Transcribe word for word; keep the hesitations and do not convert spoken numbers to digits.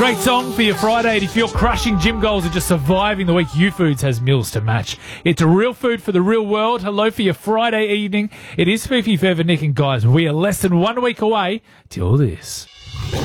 Great song for your Friday. And if you're crushing gym goals and just surviving the week, U-Foods has meals to match. It's real food for the real world. Hello for your Friday evening. It is Fifi Feather, Nick and guys. We are less than one week away till this.